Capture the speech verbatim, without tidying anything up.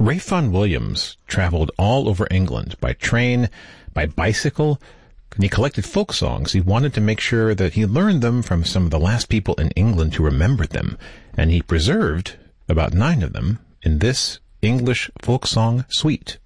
Ralph Vaughan Williams traveled all over England by train, by bicycle, and he collected folk songs. He wanted to make sure that he learned them from some of the last people in England who remembered them, and he preserved about nine of them in this English folk song suite.